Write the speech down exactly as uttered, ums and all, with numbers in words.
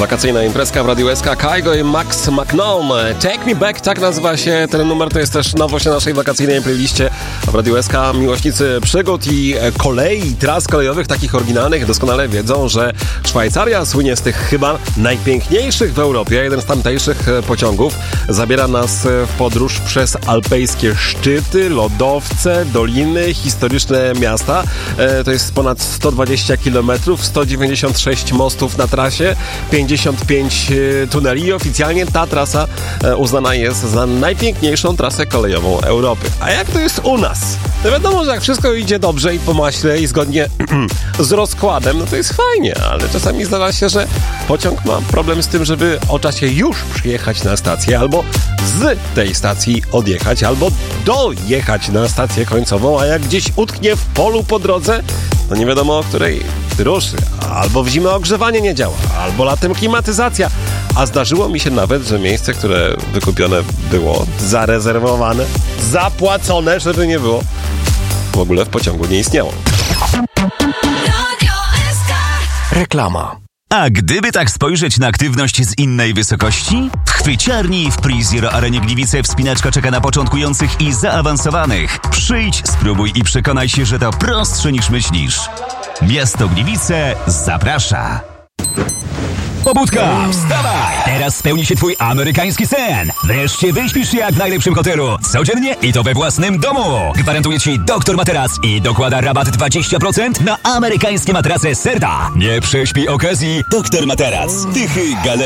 Wakacyjna imprezka w Radiu S K. Kygo i Max McNaughton. Take Me Back, tak nazywa się ten numer. To jest też nowość na naszej wakacyjnej playliście w Radiu S K. Miłośnicy przygód i kolei, tras kolejowych, takich oryginalnych, doskonale wiedzą, że Szwajcaria słynie z tych chyba najpiękniejszych w Europie. Jeden z tamtejszych pociągów zabiera nas w podróż przez alpejskie szczyty, lodowce, doliny, historyczne miasta. To jest ponad sto dwadzieścia kilometrów, sto dziewięćdziesiąt sześć mostów na trasie, pięćdziesiąt pięć tuneli i oficjalnie ta trasa uznana jest za najpiękniejszą trasę kolejową Europy. A jak to jest u nas? No wiadomo, że jak wszystko idzie dobrze i po maśle i zgodnie z rozkładem, no to jest fajnie, ale czasami zdarza się, że pociąg ma problem z tym, żeby o czasie już przyjechać na stację, albo z tej stacji odjechać, albo dojechać na stację końcową, a jak gdzieś utknie w polu po drodze, to nie wiadomo, o której ruszy. Albo w zimę ogrzewanie nie działa, albo latem klimatyzacja. A zdarzyło mi się nawet, że miejsce, które wykupione było, zarezerwowane, zapłacone, żeby nie było, w ogóle w pociągu nie istniało. Reklama. A gdyby tak spojrzeć na aktywność z innej wysokości? W chwyciarni w Pre-Zero Arenie Gliwice wspinaczka czeka na początkujących i zaawansowanych. Przyjdź, spróbuj i przekonaj się, że to prostsze niż myślisz. Miasto Gliwice zaprasza. Pobudka, wstawaj! Teraz spełni się twój amerykański sen. Wreszcie wyśpisz się jak w najlepszym hotelu. Codziennie i to we własnym domu. Gwarantuje ci Doktor Materac i dokłada rabat dwadzieścia procent na amerykańskie matrace Serta. Nie prześpij okazji. Doktor Materac. Tychy, galerie.